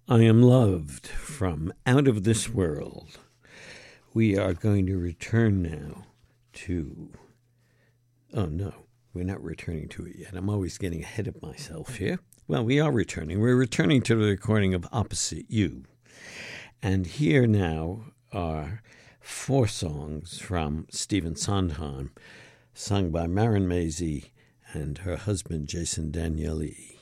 I Am Loved from Out of This World. We are going to return now to... Oh, no, we're not returning to it yet. I'm always getting ahead of myself here. Well, we are returning. We're returning to the recording of Opposite You. And here now are 4 songs from Stephen Sondheim, sung by Marin Mazzie and her husband, Jason Daniele.